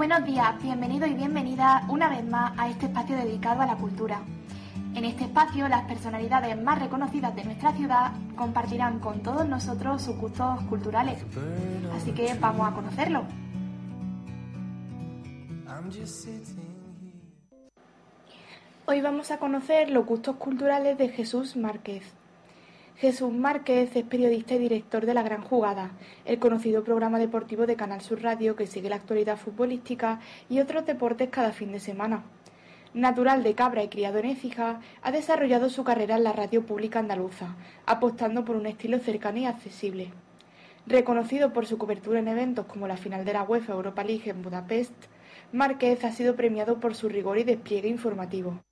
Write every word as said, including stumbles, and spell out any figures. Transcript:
Buenos días, bienvenidos y bienvenidas una vez más a este espacio dedicado a la cultura. En este espacio, las personalidades más reconocidas de nuestra ciudad compartirán con todos nosotros sus gustos culturales. Así que vamos a conocerlo. Hoy vamos a conocer los gustos culturales de Jesús Márquez. Jesús Márquez es periodista y director de La Gran Jugada, el conocido programa deportivo de Canal Sur Radio que sigue la actualidad futbolística y otros deportes cada fin de semana. Natural de Cabra y criado en Écija, ha desarrollado su carrera en la radio pública andaluza, apostando por un estilo cercano y accesible. Reconocido por su cobertura en eventos como la final de la UEFA Europa League en Budapest, Márquez ha sido premiado por su rigor y despliegue informativo.